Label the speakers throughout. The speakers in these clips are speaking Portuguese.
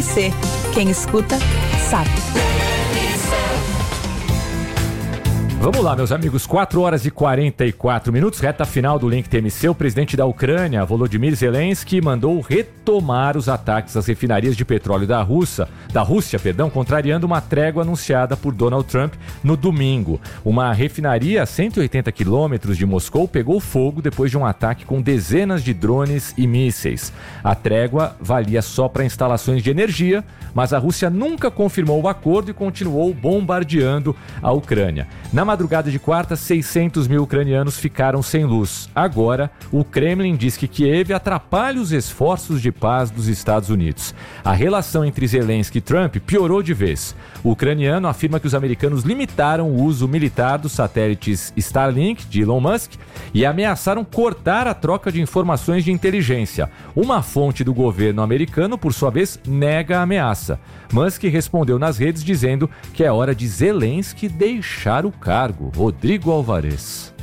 Speaker 1: Quem escuta, sabe.
Speaker 2: Vamos lá, meus amigos, 4 horas e 44 minutos, reta final do Link TMC. O presidente da Ucrânia, Volodymyr Zelensky, mandou retomar os ataques às refinarias de petróleo da Rússia, contrariando uma trégua anunciada por Donald Trump no domingo. Uma refinaria a 180 quilômetros de Moscou pegou fogo depois de um ataque com dezenas de drones e mísseis. A trégua valia só para instalações de energia, mas a Rússia nunca confirmou o acordo e continuou bombardeando a Ucrânia. Na madrugada de quarta, 600 mil ucranianos ficaram sem luz. Agora, o Kremlin diz que Kiev atrapalha os esforços de paz dos Estados Unidos. A relação entre Zelensky e Trump piorou de vez. O ucraniano afirma que os americanos limitaram o uso militar dos satélites Starlink de Elon Musk e ameaçaram cortar a troca de informações de inteligência. Uma fonte do governo americano, por sua vez, nega a ameaça. Musk respondeu nas redes dizendo que é hora de Zelensky deixar o cargo. Rodrigo Alvarez.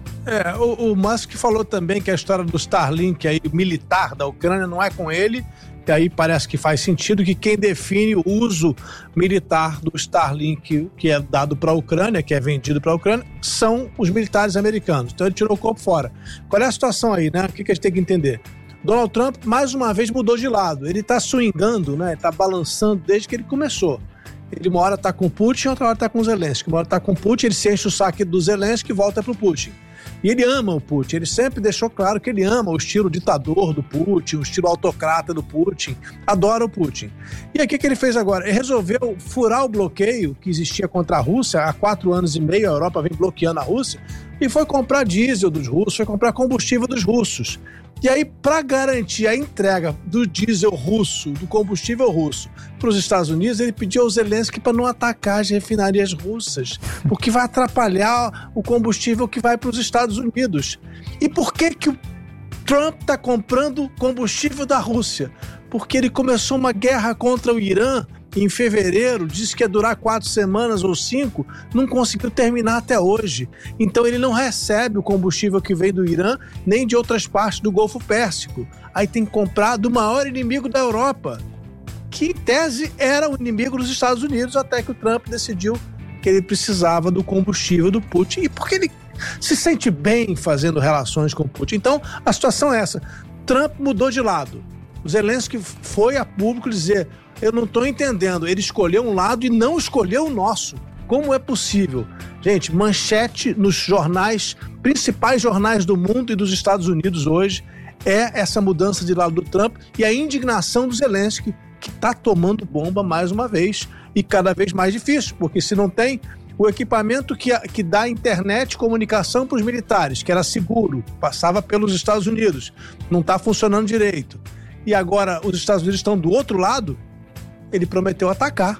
Speaker 3: O Musk falou também que a história do Starlink aí, militar da Ucrânia não é com ele, e aí parece que faz sentido que quem define o uso militar do Starlink que é dado para a Ucrânia, que é vendido para a Ucrânia, são os militares americanos. Então ele tirou o corpo fora. Qual é a situação aí, né? O que a gente tem que entender? Donald Trump, mais uma vez, mudou de lado. Ele está swingando, né? Está balançando desde que ele começou. Ele uma hora está com o Putin, outra hora está com o Zelensky. Uma hora está com o Putin, ele se enche o saco do Zelensky e volta para o Putin. E ele ama o Putin, ele sempre deixou claro que ele ama o estilo ditador do Putin, o estilo autocrata do Putin, adora o Putin. E aí o que ele fez agora? Ele resolveu furar o bloqueio que existia contra a Rússia. Há 4 anos e meio a Europa vem bloqueando a Rússia e foi comprar diesel dos russos, foi comprar combustível dos russos. E aí, para garantir a entrega do diesel russo, do combustível russo, para os Estados Unidos, ele pediu ao Zelensky para não atacar as refinarias russas, porque vai atrapalhar o combustível que vai para os Estados Unidos. E por que o Trump está comprando combustível da Rússia? Porque ele começou uma guerra contra o Irã em fevereiro, disse que ia durar 4 semanas ou 5, não conseguiu terminar até hoje. Então ele não recebe o combustível que vem do Irã, nem de outras partes do Golfo Pérsico. Aí tem que comprar do maior inimigo da Europa, que em tese era o inimigo dos Estados Unidos, até que o Trump decidiu que ele precisava do combustível do Putin, e porque ele se sente bem fazendo relações com o Putin. Então a situação é essa. Trump mudou de lado. O Zelensky foi a público dizer: eu não estou entendendo, ele escolheu um lado e não escolheu o nosso. Como é possível? Gente, manchete nos jornais, principais jornais do mundo e dos Estados Unidos hoje, é essa mudança de lado do Trump e a indignação do Zelensky, que está tomando bomba mais uma vez e cada vez mais difícil, porque se não tem o equipamento que dá internet e comunicação para os militares, que era seguro, passava pelos Estados Unidos, não está funcionando direito. E agora os Estados Unidos estão do outro lado, ele prometeu atacar.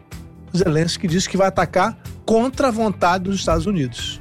Speaker 3: Zelensky disse que vai atacar contra a vontade dos Estados Unidos.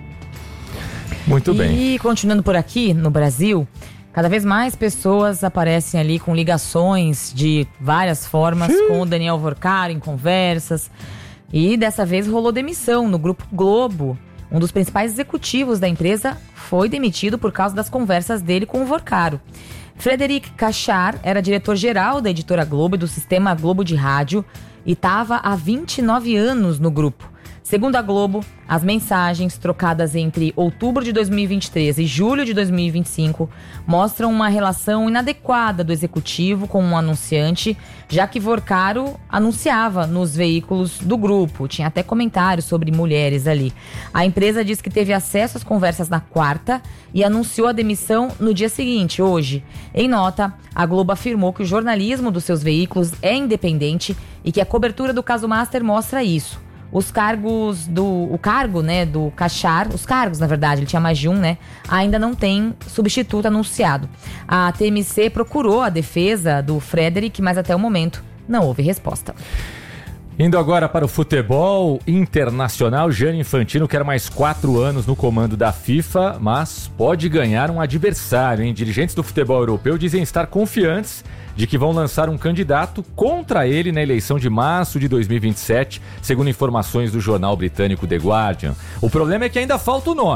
Speaker 2: Muito bem.
Speaker 4: E continuando por aqui, no Brasil, cada vez mais pessoas aparecem ali com ligações de várias formas com o Daniel Vorcaro em conversas. E dessa vez rolou demissão no Grupo Globo. Um dos principais executivos da empresa foi demitido por causa das conversas dele com o Vorcaro. Frederic Cachar era diretor-geral da Editora Globo e do Sistema Globo de Rádio e estava há 29 anos no grupo. Segundo a Globo, as mensagens trocadas entre outubro de 2023 e julho de 2025 mostram uma relação inadequada do executivo com um anunciante, já que Vorcaro anunciava nos veículos do grupo. Tinha até comentários sobre mulheres ali. A empresa diz que teve acesso às conversas na quarta e anunciou a demissão no dia seguinte, hoje. Em nota, a Globo afirmou que o jornalismo dos seus veículos é independente e que a cobertura do caso Master mostra isso. O cargo do Cachar, os cargos, na verdade, ele tinha mais de um, né? Ainda não tem substituto anunciado. A TMC procurou a defesa do Frederic, mas até o momento não houve resposta.
Speaker 2: Indo agora para o futebol internacional, Gianni Infantino quer mais 4 anos no comando da FIFA, mas pode ganhar um adversário, hein? Dirigentes do futebol europeu dizem estar confiantes de que vão lançar um candidato contra ele na eleição de março de 2027, segundo informações do jornal britânico The Guardian. O problema é que ainda falta o nome.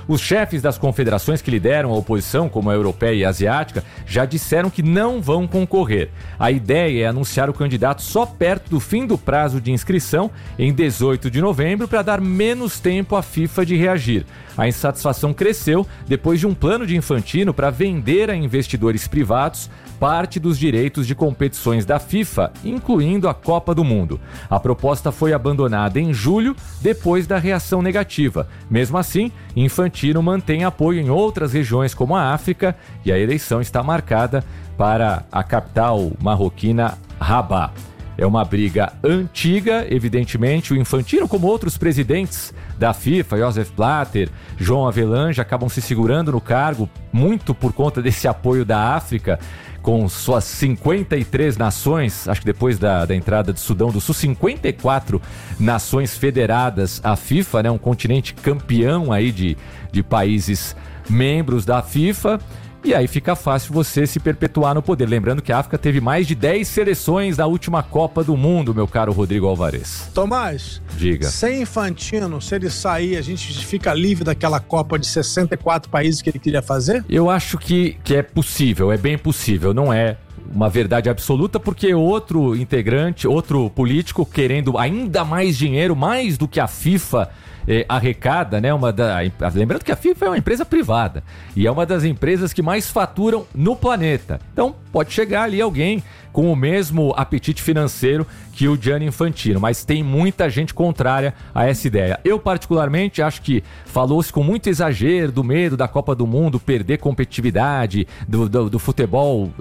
Speaker 2: Os chefes das confederações que lideram a oposição, como a europeia e a asiática, já disseram que não vão concorrer. A ideia é anunciar o candidato só perto do fim do prazo de inscrição, em 18 de novembro, para dar menos tempo à FIFA de reagir. A insatisfação cresceu depois de um plano de Infantino para vender a investidores privados parte dos direitos de competições da FIFA, incluindo a Copa do Mundo. A proposta foi abandonada em julho, depois da reação negativa. Mesmo assim, Infantino mantém apoio em outras regiões como a África e a eleição está marcada para a capital marroquina, Rabat. É uma briga antiga, evidentemente. O Infantino, como outros presidentes da FIFA, Joseph Blatter, João Avelange, acabam se segurando no cargo muito por conta desse apoio da África, com suas 53 nações, acho que depois da entrada do Sudão do Sul, 54 nações federadas à FIFA, né? Um continente campeão aí de países membros da FIFA. E aí fica fácil você se perpetuar no poder. Lembrando que a África teve mais de 10 seleções na última Copa do Mundo, meu caro Rodrigo Alvarez.
Speaker 3: Tomás,
Speaker 2: diga.
Speaker 3: Sem Infantino, se ele sair, a gente fica livre daquela Copa de 64 países que ele queria fazer?
Speaker 2: Eu acho que é possível, é bem possível. Não é uma verdade absoluta, porque outro integrante, outro político querendo ainda mais dinheiro, mais do que a FIFA arrecada, né? Lembrando que a FIFA é uma empresa privada e é uma das empresas que mais faturam no planeta. Então pode chegar ali alguém com o mesmo apetite financeiro que o Gianni Infantino, mas tem muita gente contrária a essa ideia. Eu particularmente acho que falou-se com muito exagero do medo da Copa do Mundo perder competitividade, do futebol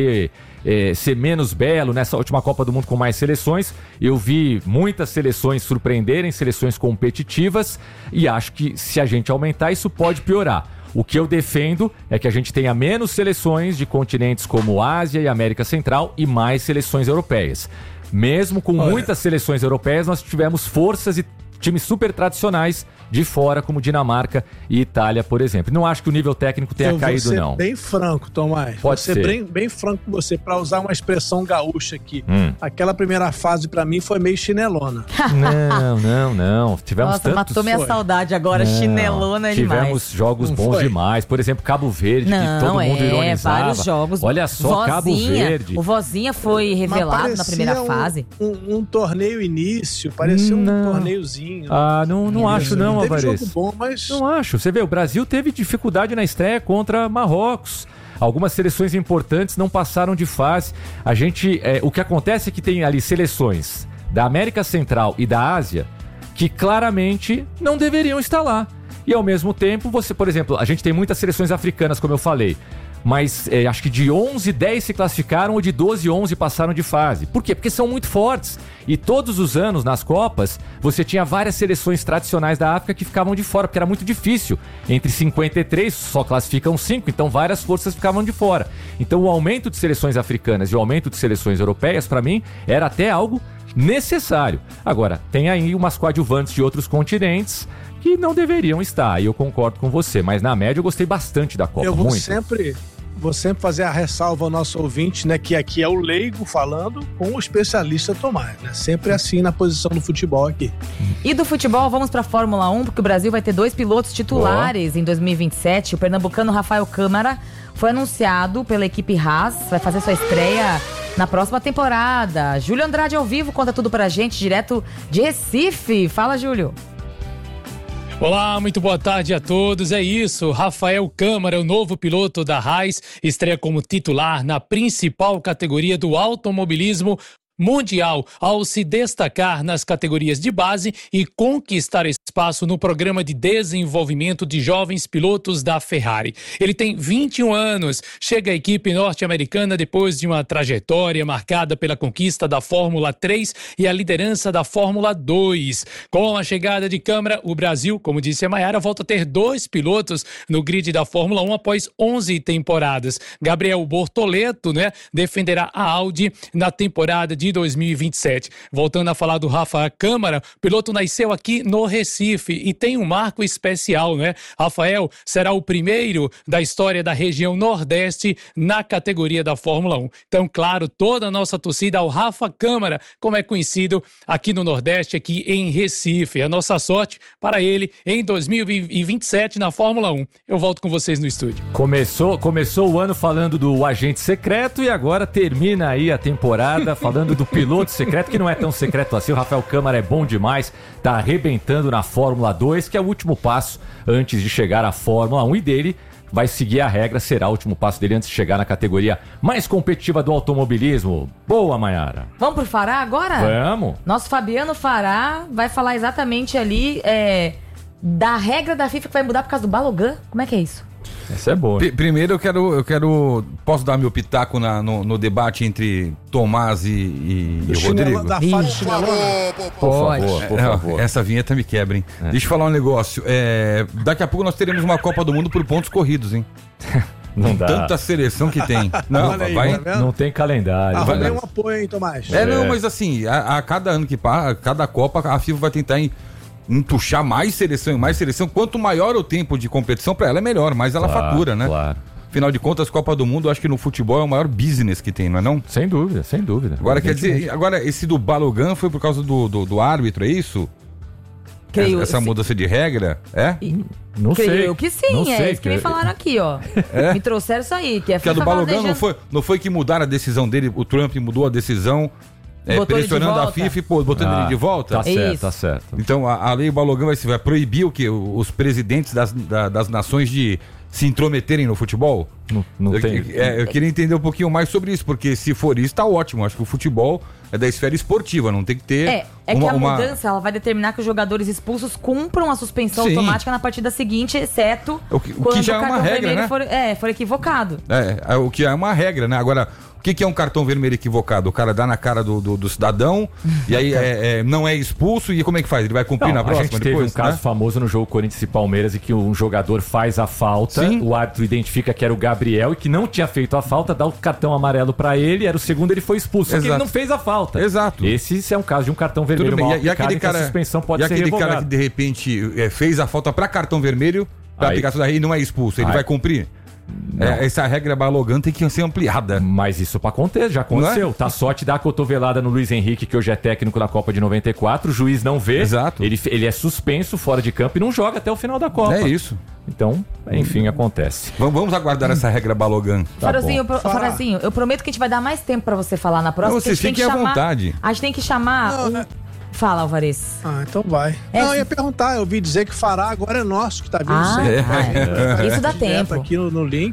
Speaker 2: ser menos belo nessa última Copa do Mundo com mais seleções. Eu vi muitas seleções surpreenderem, seleções competitivas, e acho que se a gente aumentar isso pode piorar. O que eu defendo é que a gente tenha menos seleções de continentes como Ásia e América Central e mais seleções europeias. Mesmo com muitas seleções europeias, nós tivemos forças e times super tradicionais de fora, como Dinamarca e Itália, por exemplo. Não acho que o nível técnico tenha caído, não.
Speaker 3: Vou ser bem franco, Tomás.
Speaker 2: Pode ser.
Speaker 3: Bem franco com você, para usar uma expressão gaúcha aqui. Aquela primeira fase, para mim, foi meio chinelona.
Speaker 2: Não. Tivemos
Speaker 4: Nossa, matou minha saudade agora. Chinelona demais.
Speaker 2: Tivemos jogos bons demais. Por exemplo, Cabo Verde, que todo mundo ironizava.
Speaker 4: Vários jogos.
Speaker 2: Olha só, Cabo Verde.
Speaker 4: O Vozinha foi revelado na primeira fase.
Speaker 3: Um torneio início, parecia um torneiozinho.
Speaker 2: Não acho não, Alvarez.
Speaker 3: Teve jogo bom, mas...
Speaker 2: Não acho. Você vê, o Brasil teve dificuldade na estreia contra Marrocos. Algumas seleções importantes não passaram de fase. O que acontece é que tem ali seleções da América Central e da Ásia que claramente não deveriam estar lá. E ao mesmo tempo, por exemplo, a gente tem muitas seleções africanas, como eu falei. Mas acho que de 11, 10 se classificaram, ou de 12, 11 passaram de fase. Por quê? Porque são muito fortes. E todos os anos, nas Copas, você tinha várias seleções tradicionais da África que ficavam de fora, porque era muito difícil. Entre 53, só classificam 5, então várias forças ficavam de fora. Então o aumento de seleções africanas e o aumento de seleções europeias, para mim, era até algo necessário. Agora, tem aí umas coadjuvantes de outros continentes que não deveriam estar, e eu concordo com você, mas na média eu gostei bastante da Copa.
Speaker 3: Eu vou sempre fazer a ressalva ao nosso ouvinte, né, que aqui é o leigo falando com o especialista Tomás, né, sempre assim na posição do futebol aqui.
Speaker 4: E do futebol, vamos pra Fórmula 1, porque o Brasil vai ter 2 pilotos titulares em 2027. O pernambucano Rafael Câmara foi anunciado pela equipe Haas, vai fazer sua estreia na próxima temporada. Júlio Andrade ao vivo conta tudo pra gente, direto de Recife. Fala, Júlio.
Speaker 5: Olá, muito boa tarde a todos. É isso, Rafael Câmara, o novo piloto da Haas, estreia como titular na principal categoria do automobilismo mundial, ao se destacar nas categorias de base e conquistar espaço no programa de desenvolvimento de jovens pilotos da Ferrari. Ele tem 21 anos, chega à equipe norte-americana depois de uma trajetória marcada pela conquista da Fórmula 3 e a liderança da Fórmula 2. Com a chegada de Câmara, o Brasil, como disse a Mayara, volta a ter 2 pilotos no grid da Fórmula 1 após 11 temporadas. Gabriel Bortoleto, defenderá a Audi na temporada de de 2027. Voltando a falar do Rafael Câmara, o piloto nasceu aqui no Recife e tem um marco especial, né? Rafael será o primeiro da história da região Nordeste na categoria da Fórmula 1. Então, claro, toda a nossa torcida ao Rafa Câmara, como é conhecido aqui no Nordeste, aqui em Recife. A nossa sorte para ele em 2027 na Fórmula 1. Eu volto com vocês no estúdio.
Speaker 2: Começou o ano falando do agente secreto e agora termina aí a temporada falando do piloto secreto, que não é tão secreto assim. O Rafael Câmara é bom demais, tá arrebentando na Fórmula 2, que é o último passo antes de chegar à Fórmula 1, e dele vai seguir a regra, será o último passo dele antes de chegar na categoria mais competitiva do automobilismo. Boa, Maiara.
Speaker 4: Vamos pro Fará agora?
Speaker 2: Vamos.
Speaker 4: Nosso Fabiano Fará vai falar exatamente ali da regra da FIFA que vai mudar por causa do Balogun. Como é que é isso?
Speaker 2: Essa é boa.
Speaker 6: Primeiro eu quero... Posso dar meu pitaco no debate entre Tomás e o Rodrigo?
Speaker 3: Da fase chinelona?
Speaker 2: Por favor.
Speaker 6: Essa vinheta me quebra, hein? Deixa eu falar um negócio. Daqui a pouco nós teremos uma Copa do Mundo por pontos corridos, hein?
Speaker 2: Não dá.
Speaker 6: Tanta seleção que tem. Não,
Speaker 3: Olha aí,
Speaker 6: vai...
Speaker 3: tá vendo?
Speaker 2: Não tem calendário.
Speaker 3: Arrumei um apoio, hein, Tomás?
Speaker 6: Não, mas assim, a cada ano que passa, cada Copa, a FIFA vai tentar entuchar mais seleção. Quanto maior o tempo de competição, pra ela é melhor, mais ela fatura, né?
Speaker 2: Claro.
Speaker 6: Afinal de contas, Copa do Mundo, eu acho que no futebol é o maior business que tem, não é não?
Speaker 2: Sem dúvida.
Speaker 6: Agora, quer dizer, esse do Balogun foi por causa do árbitro, é isso? Essa mudança de regra, é?
Speaker 2: Não sei.
Speaker 4: Creio que sim,
Speaker 2: não sei,
Speaker 4: isso que me falaram aqui, ó. Me trouxeram isso aí, que é
Speaker 6: Porque a do Balogun não foi que mudaram a decisão dele, o Trump mudou a decisão, pressionando a FIFA e botou ele de volta?
Speaker 2: Tá certo.
Speaker 6: Então a lei Balogun vai proibir o quê? Os presidentes das nações de se intrometerem no futebol?
Speaker 2: Não tem.
Speaker 6: Eu queria entender um pouquinho mais sobre isso, porque se for isso, tá ótimo. Acho que o futebol é da esfera esportiva, não tem que ter.
Speaker 4: Que a mudança ela vai determinar que os jogadores expulsos cumpram a suspensão automática na partida seguinte, exceto
Speaker 6: o que já é uma regra, né?
Speaker 4: for equivocado.
Speaker 6: O que é uma regra, né? Agora, o que é um cartão vermelho equivocado? O cara dá na cara do cidadão e aí não é expulso, e como é que faz? Ele vai cumprir na próxima?
Speaker 2: A gente teve um caso famoso no jogo Corinthians e Palmeiras, em que um jogador faz a falta, o árbitro identifica que era o Gabriel e que não tinha feito a falta, dá o cartão amarelo pra ele, era o segundo, ele foi expulso. Só que ele não fez a falta.
Speaker 6: Exato.
Speaker 2: Esse é um caso de um cartão vermelho mal aplicado, que a suspensão pode ser revogada.
Speaker 6: Cara que de repente fez a falta pra cartão vermelho, pra aplicação da lei, e não é expulso, ele vai cumprir? Essa regra Balogun tem que ser ampliada.
Speaker 2: Mas isso já aconteceu. Tá sorte da cotovelada no Luiz Henrique, que hoje é técnico da Copa de 94. O juiz não vê.
Speaker 6: Exato.
Speaker 2: Ele é suspenso fora de campo e não joga até o final da Copa.
Speaker 6: É isso.
Speaker 2: Então, enfim, acontece.
Speaker 6: Vamos aguardar essa regra Balogun.
Speaker 4: Farazinho, eu prometo que a gente vai dar mais tempo pra você falar na próxima.
Speaker 6: Vocês fiquem à vontade.
Speaker 4: A gente tem que chamar... Fala, Alvarez.
Speaker 3: Então vai. Não, eu ia perguntar, eu ouvi dizer que Fará agora é nosso, que tá vindo
Speaker 4: isso dá tempo.
Speaker 3: Aqui no link.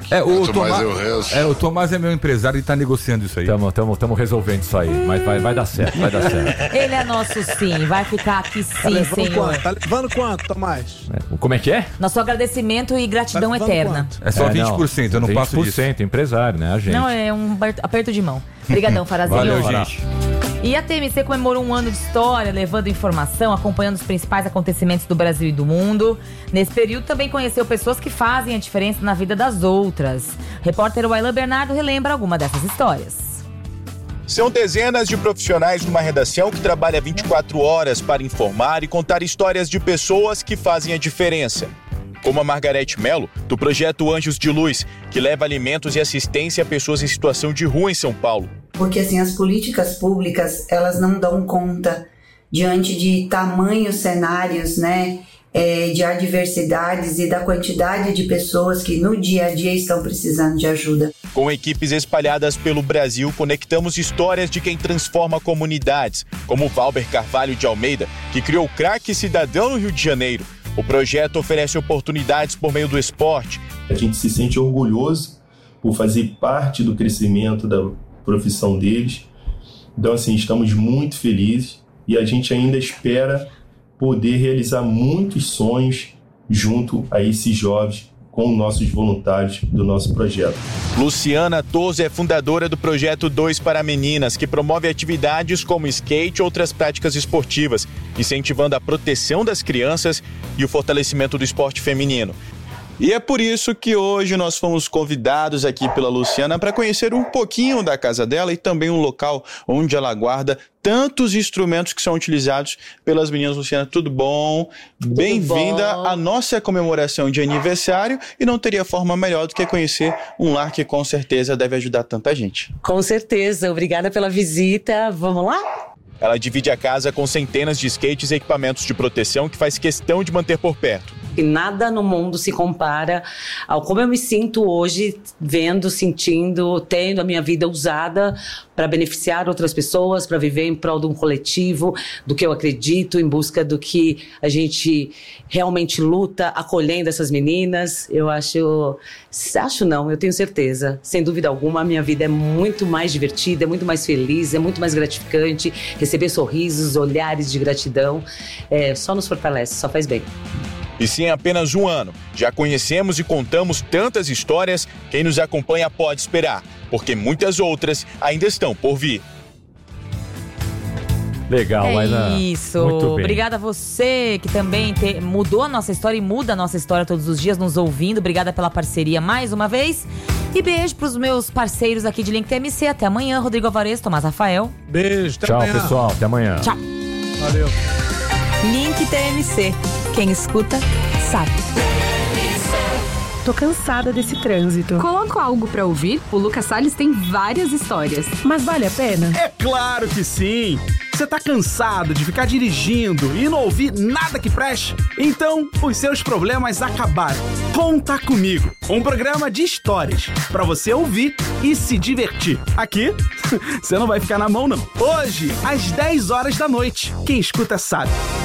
Speaker 6: O Tomás é meu empresário e tá negociando isso aí.
Speaker 2: Tamo resolvendo isso aí, mas vai dar certo,
Speaker 4: Ele é nosso sim, vai ficar aqui sim, senhor.
Speaker 3: Tá levando quanto, Tomás?
Speaker 2: Como é que é?
Speaker 4: Nosso agradecimento e gratidão eterna.
Speaker 6: É só 20%, eu não passo disso.
Speaker 2: 20%, empresário, né, a gente.
Speaker 4: Não, é um aperto de mão. Obrigadão, Farazinho.
Speaker 6: Valeu, gente.
Speaker 4: E a TMC comemorou um ano de história, levando informação, acompanhando os principais acontecimentos do Brasil e do mundo. Nesse período também conheceu pessoas que fazem a diferença na vida das outras. O repórter Wailan Bernardo relembra alguma dessas histórias.
Speaker 7: São dezenas de profissionais numa redação que trabalha 24 horas para informar e contar histórias de pessoas que fazem a diferença. Como a Margarete Melo, do projeto Anjos de Luz, que leva alimentos e assistência a pessoas em situação de rua em São Paulo.
Speaker 8: Porque assim, as políticas públicas, elas não dão conta diante de tamanhos cenários, né, de adversidades e da quantidade de pessoas que no dia a dia estão precisando de ajuda.
Speaker 7: Com equipes espalhadas pelo Brasil, conectamos histórias de quem transforma comunidades, como Valber Carvalho de Almeida, que criou o Craque Cidadão no Rio de Janeiro. O projeto oferece oportunidades por meio do esporte.
Speaker 9: A gente se sente orgulhoso por fazer parte do crescimento da profissão deles. Então, assim, estamos muito felizes e a gente ainda espera poder realizar muitos sonhos junto a esses jovens com nossos voluntários do nosso projeto.
Speaker 7: Luciana Toso é fundadora do projeto 2 para Meninas, que promove atividades como skate e outras práticas esportivas, incentivando a proteção das crianças e o fortalecimento do esporte feminino. E é por isso que hoje nós fomos convidados aqui pela Luciana para conhecer um pouquinho da casa dela e também um local onde ela guarda tantos instrumentos que são utilizados pelas meninas. Luciana, tudo bom? Bem-vinda à nossa comemoração de aniversário, e não teria forma melhor do que conhecer um lar que com certeza deve ajudar tanta gente.
Speaker 10: Com certeza, obrigada pela visita. Vamos lá?
Speaker 7: Ela divide a casa com centenas de skates e equipamentos de proteção que faz questão de manter por perto.
Speaker 10: E nada no mundo se compara ao como eu me sinto hoje, vendo, sentindo, tendo a minha vida usada para beneficiar outras pessoas, para viver em prol de um coletivo, do que eu acredito, em busca do que a gente realmente luta, acolhendo essas meninas. Eu eu tenho certeza, sem dúvida alguma, a minha vida é muito mais divertida, é muito mais feliz, é muito mais gratificante. Receber sorrisos, olhares de gratidão, só nos fortalece, só faz bem.
Speaker 7: E se em apenas um ano já conhecemos e contamos tantas histórias, quem nos acompanha pode esperar, porque muitas outras ainda estão por vir.
Speaker 2: Legal, Laila.
Speaker 4: Isso.
Speaker 2: Muito bem.
Speaker 4: Obrigada a você que também mudou a nossa história e muda a nossa história todos os dias nos ouvindo. Obrigada pela parceria mais uma vez. E beijo pros meus parceiros aqui de Link TMC. Até amanhã, Rodrigo Alvarez, Tomás Rafael.
Speaker 3: Beijo, até
Speaker 2: Tchau,
Speaker 3: amanhã.
Speaker 2: pessoal. Até amanhã.
Speaker 4: Tchau.
Speaker 3: Valeu.
Speaker 1: Link TMC. Quem escuta, sabe.
Speaker 11: Tô cansada desse trânsito.
Speaker 12: Coloca algo pra ouvir? O Lucas Salles tem várias histórias.
Speaker 11: Mas vale a pena?
Speaker 13: É claro que sim! Você tá cansado de ficar dirigindo e não ouvir nada que preste? Então, os seus problemas acabaram. Conta Comigo, um programa de histórias pra você ouvir e se divertir. Aqui, você não vai ficar na mão, não. Hoje, às 10 horas da noite. Quem escuta sabe.